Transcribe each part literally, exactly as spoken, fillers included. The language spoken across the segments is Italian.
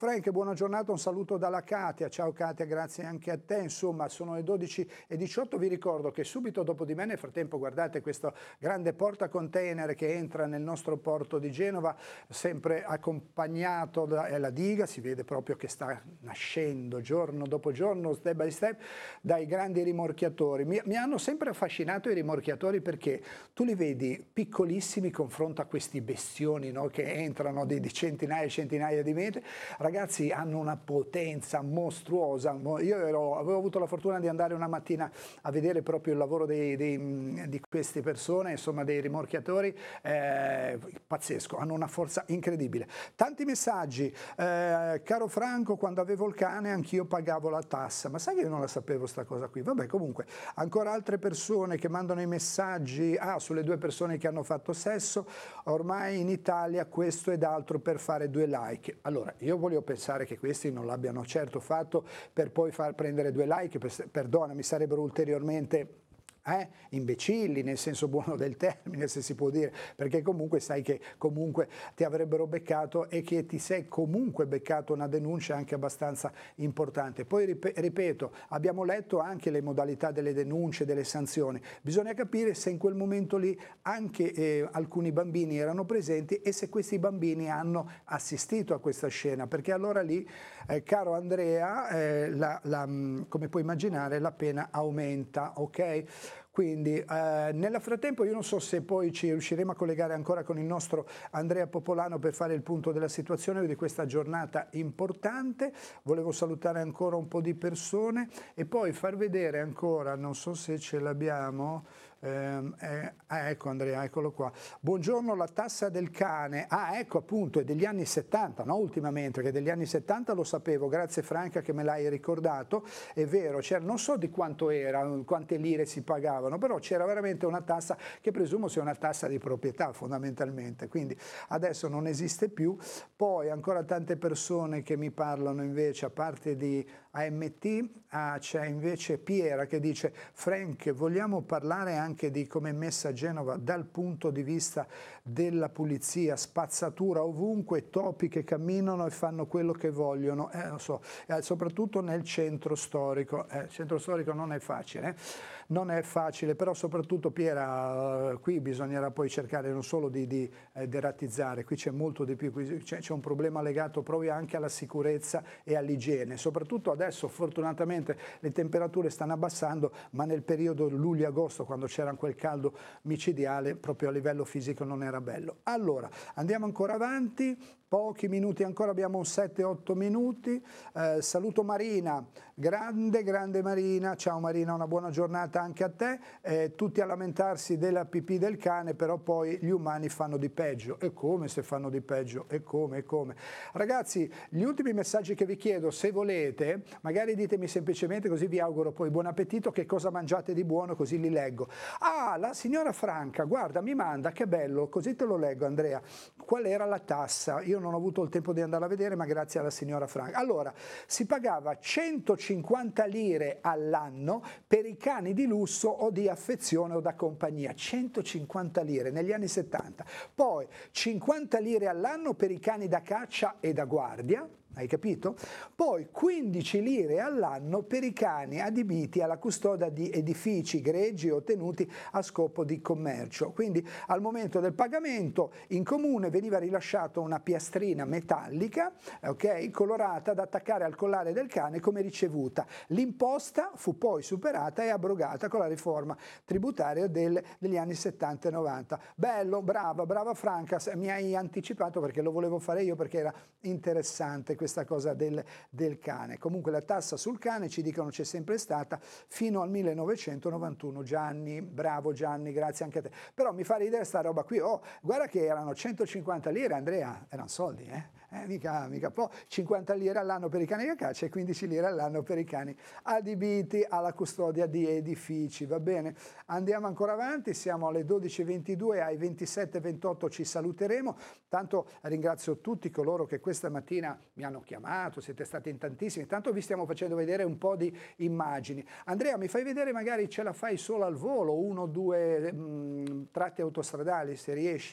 Frank, buona giornata, un saluto dalla Katia. Ciao Katia, grazie anche a te. Insomma, sono le dodici e diciotto. Vi ricordo che subito dopo di me, nel frattempo, guardate questo grande portacontainer che entra nel nostro porto di Genova, sempre accompagnato dalla diga. Si vede proprio che sta nascendo giorno dopo giorno, step by step, dai grandi rimorchiatori. Mi, mi hanno sempre affascinato i rimorchiatori perché tu li vedi piccolissimi confronto a questi bestioni, no, che entrano di, di centinaia e centinaia di metri. Ragazzi, hanno una potenza mostruosa. Io ero, avevo avuto la fortuna di andare una mattina a vedere proprio il lavoro dei, dei, di queste persone, insomma dei rimorchiatori, eh, pazzesco, hanno una forza incredibile. Tanti messaggi, eh, caro Franco, quando avevo il cane anch'io pagavo la tassa, ma sai che io non la sapevo sta cosa qui? Vabbè, comunque, ancora altre persone che mandano i messaggi, ah, sulle due persone che hanno fatto sesso, ormai in Italia questo ed altro per fare due like. Allora, io voglio pensare che questi non l'abbiano certo fatto per poi far prendere due like, perdonami, sarebbero ulteriormente Eh? imbecilli nel senso buono del termine, se si può dire, perché comunque sai che comunque ti avrebbero beccato e che ti sei comunque beccato una denuncia anche abbastanza importante. Poi ripeto, abbiamo letto anche le modalità delle denunce, delle sanzioni, bisogna capire se in quel momento lì anche eh, alcuni bambini erano presenti e se questi bambini hanno assistito a questa scena, perché allora lì, eh, caro Andrea, eh, la, la, come puoi immaginare la pena aumenta, ok? Quindi eh, nel frattempo io non so se poi ci riusciremo a collegare ancora con il nostro Andrea Popolano per fare il punto della situazione di questa giornata importante. Volevo salutare ancora un po' di persone e poi far vedere ancora, non so se ce l'abbiamo, eh, eh, ah, ecco Andrea, eccolo qua. Buongiorno, la tassa del cane, ah ecco appunto, è degli anni settanta, no ultimamente, che degli anni settanta lo sapevo, grazie Franca che me l'hai ricordato, è vero, non so di quanto era, quante lire si pagavano, però c'era veramente una tassa che presumo sia una tassa di proprietà fondamentalmente, quindi adesso non esiste più. Poi ancora tante persone che mi parlano invece, a parte di A M T, ah, c'è invece Piera che dice: Frank, vogliamo parlare anche di come è messa Genova dal punto di vista della pulizia, spazzatura ovunque, topi che camminano e fanno quello che vogliono, eh, lo so, eh, soprattutto nel centro storico, eh, il centro storico non è facile, eh? non è facile, però soprattutto Piera, qui bisognerà poi cercare non solo di, di eh, deratizzare, qui c'è molto di più, c'è un problema legato proprio anche alla sicurezza e all'igiene, soprattutto adesso fortunatamente le temperature stanno abbassando, ma nel periodo luglio-agosto, quando c'era quel caldo micidiale, proprio a livello fisico non era bello. Allora, andiamo ancora avanti, pochi minuti ancora, abbiamo un sette otto minuti, eh, saluto Marina, grande grande Marina, ciao Marina, una buona giornata anche a te, eh, tutti a lamentarsi della pipì del cane, però poi gli umani fanno di peggio, e come se fanno di peggio, e come, e come. Ragazzi, gli ultimi messaggi che vi chiedo, se volete, magari ditemi semplicemente, così vi auguro poi buon appetito, che cosa mangiate di buono, così li leggo. Ah, la signora Franca, guarda, mi manda, che bello, così te lo leggo Andrea, qual era la tassa? Io non ho avuto il tempo di andare a vedere, ma grazie alla signora Franca. Allora, si pagava centocinquanta lire all'anno per i cani di lusso o di affezione o da compagnia, centocinquanta lire negli anni settanta. Poi cinquanta lire all'anno per i cani da caccia e da guardia, hai capito? Poi quindici lire all'anno per i cani adibiti alla custodia di edifici greggi o tenuti a scopo di commercio. Quindi al momento del pagamento in comune veniva rilasciata una piastrina metallica, ok, colorata da attaccare al collare del cane come ricevuta. L'imposta fu poi superata e abrogata con la riforma tributaria del, degli anni settanta e novanta. Bello, brava, brava Franca, mi hai anticipato perché lo volevo fare io, perché era interessante questa cosa del, del cane. Comunque la tassa sul cane, ci dicono, c'è sempre stata fino al millenovecentonovantuno. Gianni, bravo Gianni, grazie anche a te. Però mi fa ridere sta roba qui, oh, guarda che erano centocinquanta lire, Andrea, erano soldi, eh? Eh, mica, mica po', cinquanta lire all'anno per i cani da caccia e quindici lire all'anno per i cani adibiti alla custodia di edifici, va bene? Andiamo ancora avanti, siamo alle dodici e ventidue, ai ventisette e ventotto ci saluteremo, tanto ringrazio tutti coloro che questa mattina mi hanno chiamato, siete stati in tantissimi, tanto vi stiamo facendo vedere un po' di immagini. Andrea, mi fai vedere, magari ce la fai solo al volo, uno o due mh, tratti autostradali, se riesci?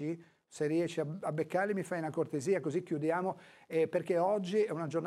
se riesci a, a beccarli mi fai una cortesia, così chiudiamo, eh, perché oggi è una giornata